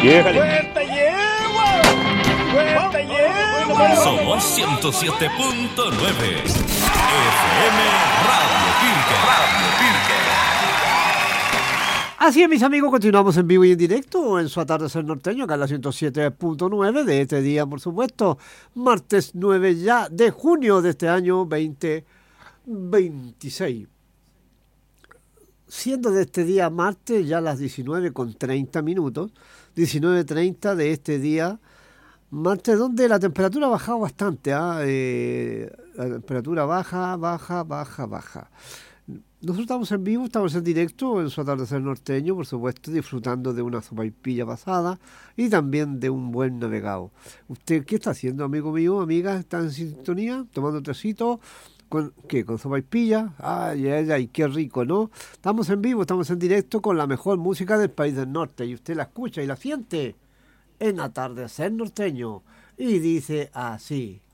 Lléjale. ¡Fuerte yegua! ¡Fuerte yegua! Somos 107.9 FM Radio Pirque. Así es, mis amigos, continuamos en vivo y en directo en su atardecer norteño, acá en la 107.9 de este día, por supuesto, martes 9 ya de junio de este año 2026. Siendo de este día martes ya las 19:30, 19:30 de este día martes, donde la temperatura ha bajado bastante, la temperatura baja. Nosotros estamos en vivo, estamos en directo en su atardecer norteño, por supuesto, disfrutando de una sopaipilla pasada y también de un buen navegado. ¿Usted qué está haciendo, amigo mío, amiga? ¿Está en sintonía? ¿Tomando un tecito? ¿Con qué? ¿Con sopaipilla? Ay, qué rico, ¿no? Estamos en vivo, estamos en directo con la mejor música del país del norte y usted la escucha y la siente en atardecer norteño y dice así.